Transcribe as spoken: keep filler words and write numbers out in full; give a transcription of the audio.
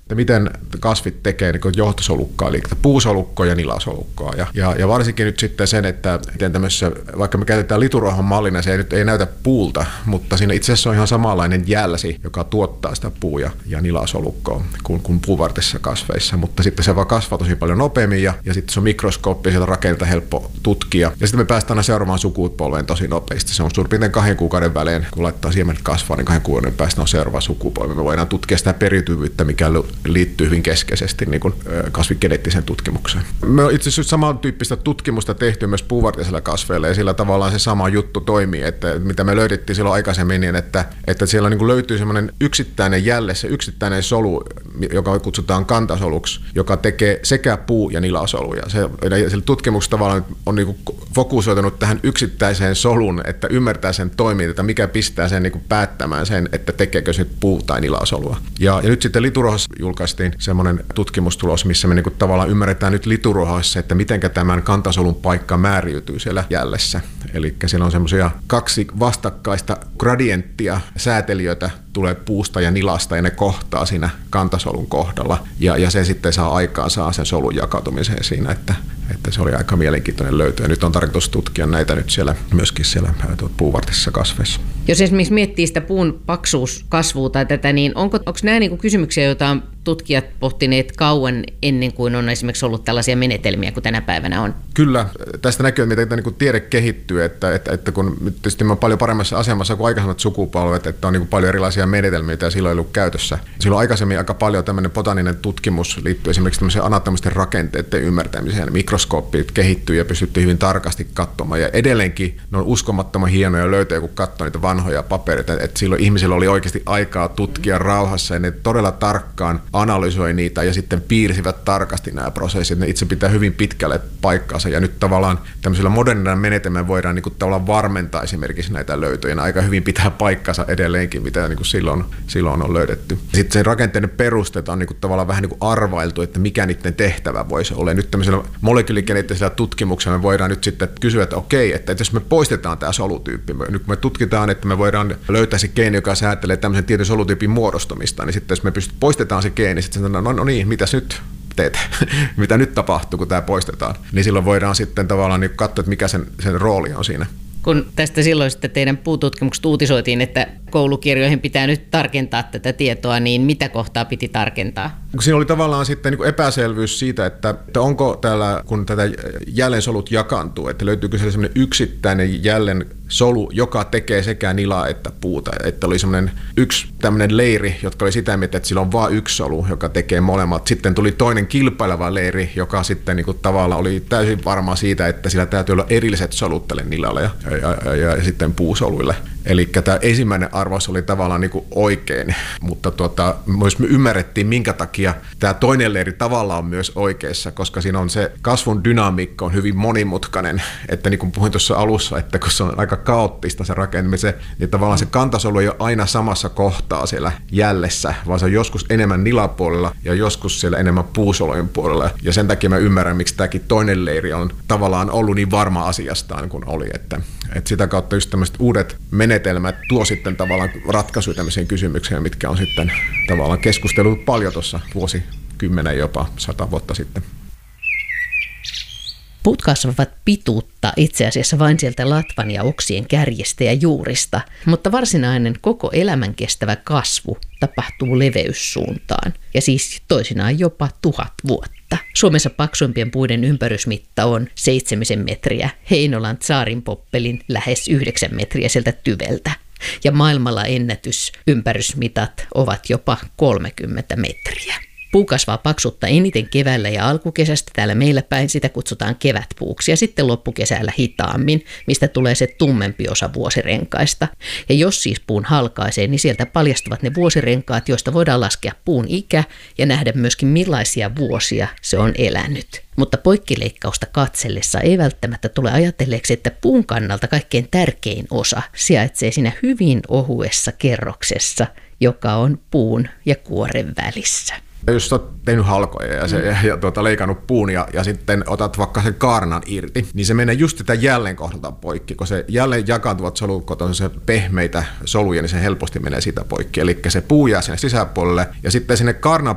että miten kasvit tekee niin johtosolukkaa, eli puusolukkoa ja nilasolukkoa. Ja, ja, ja varsinkin nyt sitten sen, että miten tämmöisessä, vaikka me käytetään lituruohon mallina, se ei nyt ei näytä puulta, mutta siinä itse asiassa on ihan samanlainen jälsi, joka tuottaa sitä puu- ja, ja nilasolukkoa kuin, kuin puuvartisissa kasveissa, mutta sitten se vaan kasvaa tosi paljon nopeammin ja, ja sitten se on mikroskooppi, sieltä rakenteelta helppo tutkia. Ja sitten me päästään aina seuraavaan sukupolveen tosi nopeasti. Se on suurin piirtein kahden kuukauden välein, kun laittaa siemenet kasvaa, niin kahden kuukauden päästä on seuraava sukupolvi. Me voidaan tutkia sitä periytyvyyttä, mikä liittyy hyvin keskeisesti niin kuin kasvikeneettiseen tutkimukseen. Me on itse asiassa samantyyppistä tutkimusta tehty myös puuvartisilla kasveilla ja sillä tavallaan se sama juttu toimii, että mitä me löydettiin silloin aikaisemmin, niin että, että siellä niin kuin löytyy semmoinen yksittäinen jälle, se yksittäinen solu, joka kutsutaan kantasoluksi, joka tekee sekä puu- ja nilasoluja. Se, se tutkimus tavallaan on niin kuin fokusoitunut tähän yksittäiseen solun, että ymmärtää sen toimintaa, mikä pistää sen niin kuin päättämään sen, että tekeekö se puu- tai nilasolua. Ja, ja nyt sitten lituruohossa julkaistiin semmoinen tutkimustulos, missä me niin kuin tavallaan ymmärretään nyt lituruohossa, että miten tämän kantasolun paikka määriytyy siellä jällessä. Eli siellä on semmoisia kaksi vastakkaista gradienttia, säätelijöitä tulee puusta ja nilasta ja ne kohtaa siinä kantasolun kohdalla. Ja, ja se sitten saa aikaan saa sen solun jakautumiseen siinä, että, että se oli aika mielenkiintoinen löytö. Ja nyt on tarkoitus tutkia näitä nyt siellä, myöskin siellä puuvartisissa kasveissa. Jos esimerkiksi miettii sitä puun paksuuskasvua tai tätä, niin onko, onko nämä niin kuin kysymyksiä, joita on tutkijat pohtineet kauan ennen kuin on esimerkiksi ollut tällaisia menetelmiä kuin tänä päivänä on? Kyllä. Tästä näkyy, miten niin kuin tiede kehittyy, että, että, että kun tietysti me on paljon paremmassa asemassa kuin aikaisemmat sukupolvet, että on niin kuin paljon erilaisia menetelmiä, joita silloin ei ollut käytössä. Silloin aikaisemmin aika paljon tämmöinen botaninen tutkimus liittyy esimerkiksi tämmöiseen anatomisten rakenteiden ymmärtämiseen. Mikroskoopit kehittyy ja pystyttiin hyvin tarkasti katsomaan. Ja edelleenkin ne on uskomattoman hienoja löytöjä, kun katsoo niitä vanhoja papereita. Että silloin ihmisillä oli oikeasti aikaa tutkia rauhassa ja ne todella tarkkaan analysoi niitä ja sitten piirsivät tarkasti nämä prosessit. Ne itse pitää hyvin pitkälle paikkaansa ja nyt tavallaan tämmöisellä modernilla menetelmällä voidaan niin kuin tavallaan varmentaa esimerkiksi näitä löytöjä. Ne aika hyvin pitää paikkansa edelleenkin, mitä niin kuin silloin, silloin on löydetty. Sitten sen rakenteiden perusteet on niin kuin tavallaan vähän niin kuin arvailtu, että mikä niiden tehtävä voisi olla. Nyt tämmöisellä molekyyligeneettisellä tutkimuksella me voidaan nyt sitten kysyä, että okei, että jos me poistetaan tämä solutyyppi, nyt kun me tutkitaan, että me voidaan löytää se geeni, joka säätelee tämmöisen tietyn solutyypin muodostumista, niin sitten jos me pystyt poistetaan se geeni, niin sitten sanotaan, no, no niin, mitäs nyt teet? Mitä nyt tapahtuu, kun tämä poistetaan? Niin silloin voidaan sitten tavallaan niin katsoa, että mikä sen, sen rooli on siinä. Kun tästä silloin sitten teidän puututkimuksesta uutisoitiin, että koulukirjoihin pitää nyt tarkentaa tätä tietoa, niin mitä kohtaa piti tarkentaa? Siinä oli tavallaan sitten niin kuin epäselvyys siitä, että, että onko täällä, kun tätä jällensolut jakaantuu, että löytyykö siellä sellainen yksittäinen jällen solu, joka tekee sekä nilaa että puuta. Että oli semmoinen yksi tämmöinen leiri, jotka oli sitä mieltä, että sillä on vain yksi solu, joka tekee molemmat. Sitten tuli toinen kilpaileva leiri, joka sitten niin kuin tavallaan oli täysin varma siitä, että sillä täytyy olla erilliset solut tälle nilalle ja, ja, ja, ja, ja sitten puusoluille. Eli tämä ensimmäinen arvaus oli tavallaan niin kuin oikein, mutta tuota, myös me ymmärrettiin, minkä takia tämä toinen leiri tavallaan on myös oikeassa, koska siinä on se kasvun dynamiikka on hyvin monimutkainen, että niin kuin puhuin tuossa alussa, että kun se on aika kaoottista se rakentaminen, niin tavallaan se kantasolu ei ole aina samassa kohtaa siellä jällessä, vaan se on joskus enemmän nilapuolella ja joskus siellä enemmän puusolojen puolella. Ja sen takia mä ymmärrän, miksi tämäkin toinen leiri on tavallaan ollut niin varma asiastaan kuin oli, että, että sitä kautta just tämmöiset uudet menetelmät tuo sitten tavallaan ratkaisuja tämmöiseen kysymykseen, mitkä on sitten tavallaan keskustellut paljon tuossa vuosikymmenen jopa sata vuotta sitten. Puut kasvavat pituutta itse asiassa vain sieltä latvan ja oksien kärjestä ja juurista, mutta varsinainen koko elämän kestävä kasvu tapahtuu leveyssuuntaan ja siis toisinaan jopa tuhat vuotta. Suomessa paksuimpien puiden ympärysmitta on seitsemisen metriä, Heinolan Tsaarinpoppelin lähes yhdeksän metriä sieltä tyveltä. Ja maailmalla ennätysympärysmitat ovat jopa kolmekymmentä metriä. Puu kasvaa paksuutta eniten keväällä ja alkukesästä. Täällä meillä päin sitä kutsutaan kevätpuuksi ja sitten loppukesällä hitaammin, mistä tulee se tummempi osa vuosirenkaista. Ja jos siis puun halkaisee, niin sieltä paljastuvat ne vuosirenkaat, joista voidaan laskea puun ikä ja nähdä myöskin millaisia vuosia se on elänyt. Mutta poikkileikkausta katsellessa ei välttämättä tule ajatelleeksi, että puun kannalta kaikkein tärkein osa sijaitsee siinä hyvin ohuessa kerroksessa, joka on puun ja kuoren välissä. Jos olet tehnyt halkoja ja, se, ja, ja tuota, leikannut puun ja, ja sitten otat vaikka sen kaarnan irti, niin se menee just sitä jälleen kohdalta poikki. Kun se jälleen jakaantuvat solukot on se pehmeitä soluja, niin se helposti menee siitä poikki. Eli se puu jää sinne sisäpuolelle ja sitten sinne kaarnan